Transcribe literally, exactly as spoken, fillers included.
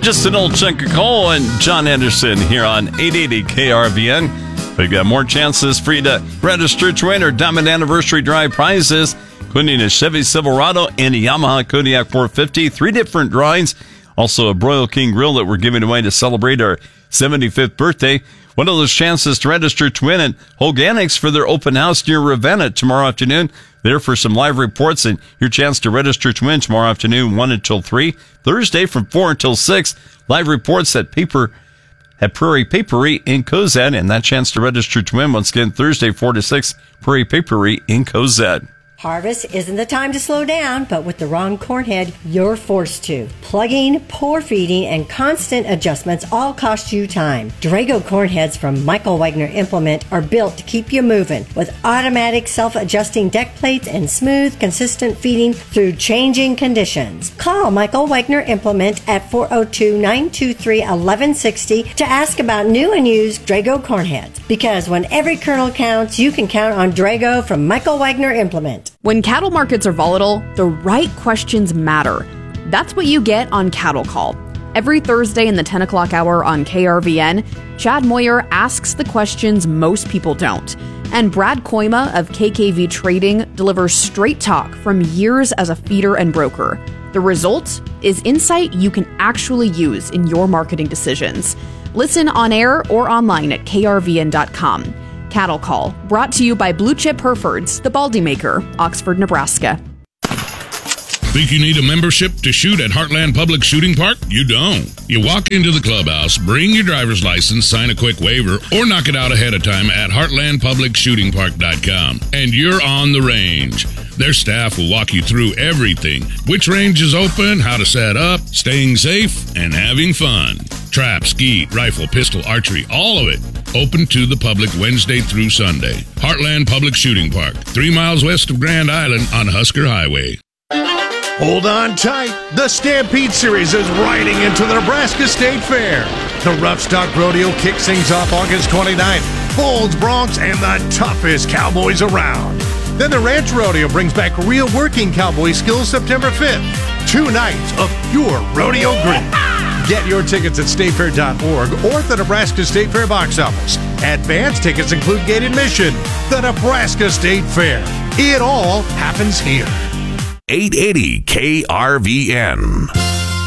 Just an old chunk of coal and John Anderson here on eight eighty K R V N. We've got more chances for you to register to win our Diamond Anniversary Drive prizes, including a Chevy Silverado and a Yamaha Kodiak four fifty. Three different drawings. Also a Broil King grill that we're giving away to celebrate our seventy-fifth birthday. One of those chances to register to win at Hoganics for their open house near Ravenna tomorrow afternoon. There for some live reports and your chance to register to win tomorrow afternoon, one until three. Thursday from four until six, live reports at Paper at Prairie Papery in Cozad, and that chance to register to win once again Thursday four to six, Prairie Papery in Cozad. Harvest isn't the time to slow down, but with the wrong corn head, you're forced to. Plugging, pour feeding, and constant adjustments all cost you time. Drago corn heads from Michael Wagner Implement are built to keep you moving with automatic self-adjusting deck plates and smooth, consistent feeding through changing conditions. Call Michael Wagner Implement at four oh two, nine two three, one one six oh to ask about new and used Drago corn heads. Because when every kernel counts, you can count on Drago from Michael Wagner Implement. When cattle markets are volatile, the right questions matter. That's what you get on Cattle Call. Every Thursday in the ten o'clock hour on K R V N, Chad Moyer asks the questions most people don't. And Brad Koima of K K V Trading delivers straight talk from years as a feeder and broker. The result is insight you can actually use in your marketing decisions. Listen on air or online at K R V N dot com. Cattle Call, brought to you by Blue Chip Herefords, the Baldy Maker, Oxford, Nebraska. Think you need a membership to shoot at Heartland Public Shooting Park? You don't. You walk into the clubhouse, bring your driver's license, sign a quick waiver, or knock it out ahead of time at heartland public shooting park dot com, and you're on the range. Their staff will walk you through everything. Which range is open, how to set up, staying safe, and having fun. Trap, skeet, rifle, pistol, archery, all of it. Open to the public Wednesday through Sunday. Heartland Public Shooting Park, three miles west of Grand Island on Husker Highway. Hold on tight. The Stampede Series is riding into the Nebraska State Fair. The Rough Stock Rodeo kicks things off August twenty-ninth. Bulls, Broncs, and the toughest cowboys around. Then the Ranch Rodeo brings back real working cowboy skills September fifth. Two nights of pure rodeo grit. Get your tickets at state fair dot org or at the Nebraska State Fair box office. Advance tickets include gate admission. The Nebraska State Fair. It all happens here. eight eighty K R V N.